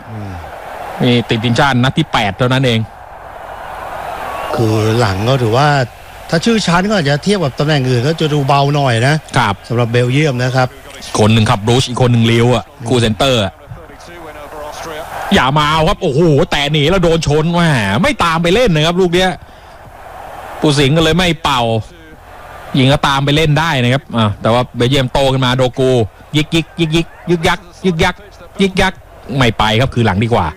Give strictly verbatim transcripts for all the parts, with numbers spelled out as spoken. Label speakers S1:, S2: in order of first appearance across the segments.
S1: นี่ติดทีมชาตินัดที่แปดเท่านั้นเอง
S2: คือหลังก็ถือว่าถ้าชื่อชั้นก็อาจจะเทียบกับตำแหน่งอื่นก็จะดูเบาหน่อยนะครับสำหรับเบลเยียมนะครับ
S1: คนหนึ่งขับรูชอีกคนหนึ่งเลี้ยวอ่ะคูเซนเตอร์อย่ามาครับโอ้โหแต่หนีแล้วโดนชนแหมไม่ตามไปเล่นนะครับลูกเนี้ยปูสิงก็เลยไม่เป่ายิงก็ตามไปเล่นได้นะครับอ่าแต่ว่าเบลเยียมโตขึ้นมาโดกูยิกยิกยิกยิกยึกยักยึกยักยิกยักไม่ไปครับคือหลังดีกว่า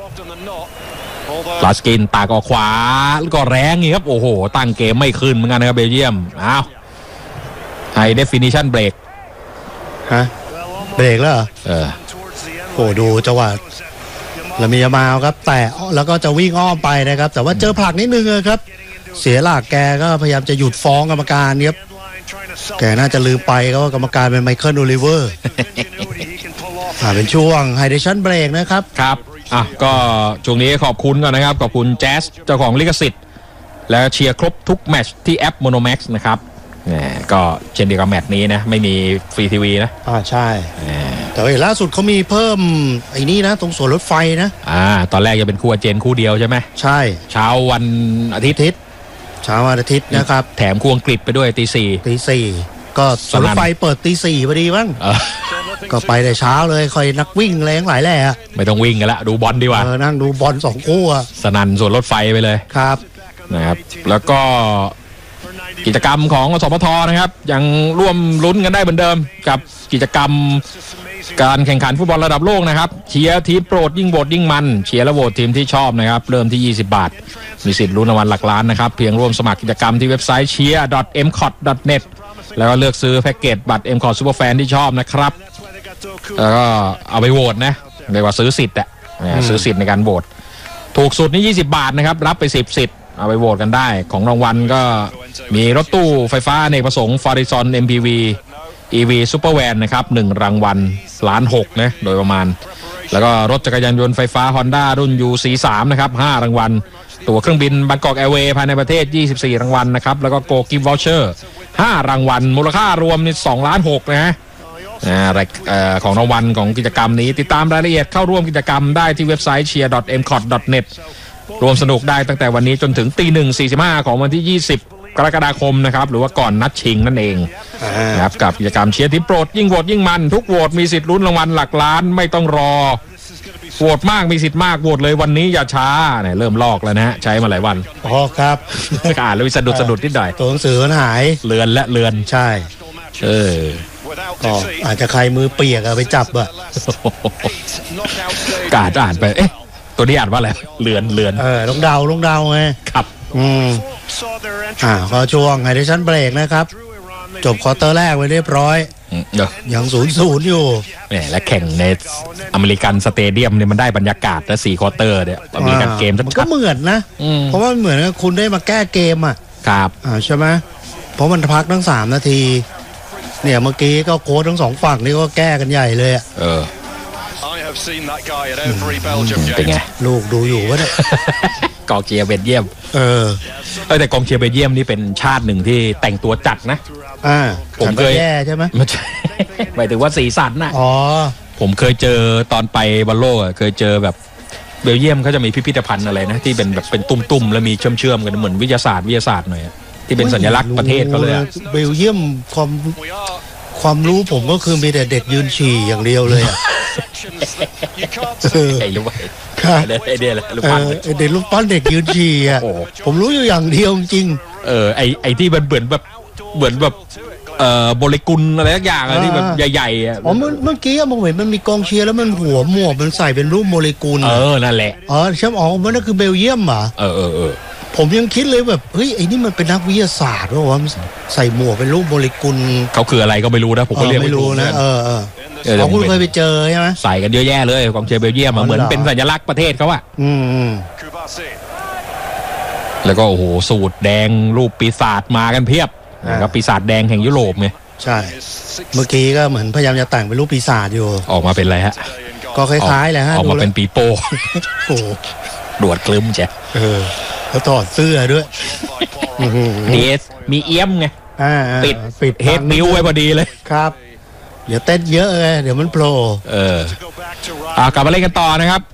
S1: ลาสกินตากออกขวาแล้วก็แรงนี่ครับโอ้โหตั้งเกมไม่ขึ้นเหมือนกันนะครับเบลเยียมอ้าวไฮเดฟินิชั่นเบรก
S2: ฮะเบรกแล้วเหรอ
S1: เออ
S2: โอ้ดูจังหวะละมียามาครับแต่แล้วก็จะวิ่งอ้อมไปนะครับแต่ว่าเจอผลักนิดนึงครับเสียหลักแกก็พยายามจะหยุดฟ้องกรรมการครับแกน่าจะลืมไปก็ว่ากรรมการเป็นไมเคิลโอลิเวอร์อ่าเป็นช่วงไฮเดชั่นเบรกนะครับ
S1: ครับอ่ะก็ช่วงนี้ขอบคุณก่อนนะครับขอบคุณแจ๊สเจ้าของลิขสิทธิ์และเชียร์ครบทุกแมตช์ที่แอป Monomax นะครับก็เช่นเดียวกับแมตช์นี้นะไม่มีฟรีทีวีนะ
S2: อ่าใช่แต่ว่าล่าสุดเขามีเพิ่มไอ้นี่นะตรงสวนรถไฟนะ
S1: อ่าตอนแรกจะเป็นคู่อาเจนคู่เดียวใช่ไหม
S2: ใช่
S1: เช้าวันอาทิตย์
S2: เช้าวันอาทิตย์นะครับ
S1: แถมคู่อังกฤษไปด้วยตีสี่
S2: ตีสี่ก็สวนรถไฟเปิดตีสี่พอดีมั้งก็ไปแต่เช้าเลยคอยนักวิ่งแรงหลายแหล่
S1: ไม่ต้องวิ่งกันละดูบอลดีกว่า
S2: เออนั่งดูบอลสองคู่อะ
S1: สนั่นสวนรถไฟไปเลย
S2: ครับ
S1: นะครับแล้วก็กิจกรรมของสปท.นะครับยังร่วมลุ้นกันได้เหมือนเดิมกับกิจกรรมการแข่งขันฟุตบอลระดับโลกนะครับเชียร์ทีมโปรดยิ่งโหวตยิ่งมันเชียร์และโหวตทีมที่ชอบนะครับเริ่มที่ยี่สิบบาทมีสิทธิ์ลุ้นรางวัลหลักล้านนะครับเพียงร่วมสมัครกิจกรรมที่เว็บไซต์ เชียร์ ดอท เอ็ม คอท ดอท เน็ต แล้วก็เลือกซื้อแพ็กเกจบัตร เอ็ม คอท Super Fan ที่ชอบนะครับแล้วก็เอาไปโหวตนะเรียกว่าซื้อสิทธิ์อ่ะซื้อสิทธิ์ในการโหวตถูกสุดนี่ยี่สิบบาทนะครับรับไปสิบสิทธิ์เอาไปโหวตกันได้ของรางวัลก็มีรถตู้ไฟฟ้าอเนกประสงค์ Farizon เอ็ม พี วี อี วี Super Van นะครับหนึ่งรางวัลล้านหกนะโดยประมาณแล้วก็รถจักรยานยนต์ไฟฟ้า Honda รุ่น ยู ซี สาม นะครับห้ารางวัลตั๋วเครื่องบินบางกอกแอร์เวย์ภายในประเทศยี่สิบสี่รางวัลนะครับแล้วก็โกกิฟต์วอชเชอร์ห้ารางวัลมูลค่ารวมนี่สองล้านหกนะฮะของรางวัลของกิจกรรมนี้ติดตามรายละเอียดเข้าร่วมกิจกรรมได้ที่เว็บไซต์ เชียร์ ดอท เอ็ม คอท ดอท เน็ต รวมสนุกได้ตั้งแต่วันนี้จนถึงตีหนึ่งสี่สิบห้าของวันที่ยี่สิบกรกฎาคมนะครับหรือว่าก่อนนัดชิงนั่นเองนะครับกับกิจกรรมเชียร์ทีมโปรดยิ่งโหวตยิ่งมันทุกโหวตมีสิทธิ์ลุ้นรางวัลหลักล้านไม่ต้องรอโหวตมากมีสิทธิ์มากโหวตเลยวันนี้อย่าช้าเนี่ยเริ่มลอกแล้วนะฮะใช้มาหลายวัน
S2: อ๋อครับ
S1: อ่านแล้วสะดุดสะดุดนิดหน่อย
S2: ตัวหนังสือมันหาย
S1: เลือนและเลือน
S2: ใช่
S1: เออ
S2: ก็อาจจะใครมือเปียกอะไปจับอะ
S1: กาดอ่านไปเอ๊ะตัวนี้อ่านว่าอะไรเลือนเลือน
S2: เออลงเดาลงเดาไง
S1: ครับ
S2: อืมอ่าก็ช่วงไฮเดชั่นเบรกนะครับจบควอเตอร์แรกไปเรียบร้อยยังศูนย์ศูนย์อยู่
S1: เนี่ยและแข่งในอเมริกันสเตเดียมเนี่ยมันได้บรรยากาศและสี่ควอเตอร์เนี่ยอเมริกันเกม
S2: มันก็เหมือนนะเพราะว่าเหมือนคุณได้มาแก้เกมอ่ะ
S1: ครับ
S2: อ่าใช่ไหมเพราะมันพักทั้งสามนาทีเนี่ยเมื่อกี้ก็โค้ชทั้งสองฝั่งนี่ก็แก้กันใหญ่เลยอ่ะ
S1: เออเป็นไง
S2: ลูกดูอยู่วะเนี่ย
S1: กองเชียร์เบลเยียม
S2: เออ
S1: แต่กองเชียร์เบลเยียมนี่เป็นชาติหนึ่งที่แต่งตัวจัดนะ
S2: อ่า
S1: ผมเคย
S2: แย่ใช่ไหม
S1: ไม่ใช่หมายถึงว่าสีสันน่ะ
S2: อ๋อ
S1: ผมเคยเจอตอนไปบอลโลกเคยเจอแบบเบลเยียมเขาจะมีพิพิธภัณฑ์อะไรนะที่เป็นแบบเป็นตุ้มๆแล้วมีเชื่อมๆกันเหมือนวิทยาศาสตร์วิทยาศาสตร์หน่อยที่เป็นสัญลักษณ์ประเทศเขาเลย
S2: เบลเยียมความความรู้ผมก็คือมีแต่เด็กยืนฉี่อย่างเดียวเลยอ่ะ
S1: ไอ้ลูกไอ้เด็กลูกปั้น
S2: เด็กลูกปั้นเด็กยืนฉี่อ่ะผมรู้อยู่อย่างเดียวจริง
S1: เออไอ้ไอ้ที่มันเหมือนแบบเหมือนแบบเอ่อโมเลกุลอะไรสักอย่างอะไรที่แบบใหญ่ๆอ่ะ
S2: อ๋อเมื่อกี้ผมเห็นมันมีกองเชียร์แล้วมันหัวหมวกมันใส่เป็นรูปโมเลกุล
S1: เออนั่นแหละ
S2: อ๋อใช่อ๋อมันนั่นคือเบลเยียมเหรอ
S1: เออเออเออ
S2: ผมยังคิดเลยแบบเฮ้ยไอ้นี่มันเป็นนักวิทยาศาสตร์วะว่าใส่หมวกเป็นรูปโมเลกุล
S1: เขาคืออะไรก็ไม่รู้นะผมก็เรียก
S2: ไม่รู้นะเออเออเขาคุณเคยไปเจอใช่ไหม
S1: ใส่กันเยอะแยะเลยกองเชียร์เบลเยียมเหมือนเป็นสัญลักษณ์ประเทศเขาอะ
S2: อืม
S1: แล้วก็โอ้โหสูตรแดงรูปปีศาจมากันเพียบนะครับปีศาจแดงแห่งยุโรปไง
S2: ใช่เมื่อกี้ก็เหมือนพยายามจะแต่งเป็นรูปปีศาจอยู่
S1: ออกมาเป็นอะไรฮะ
S2: ก็คล้ายๆแหละฮะ
S1: ออกมาเป็นปีโป้
S2: โอ้
S1: ดวดคลึ้มใช่
S2: เออแล้วถอดเสื้อด้วย
S1: เดสมีเอี้ยมไงปิด
S2: ปิด
S1: เฮดนิ้วไว้พอดีเลย
S2: ครับเดี๋ยวเต้นเยอะเลยเดี๋ยวมันโผล่
S1: เอออ่ากลับมาเล่นกันต่อนะครับ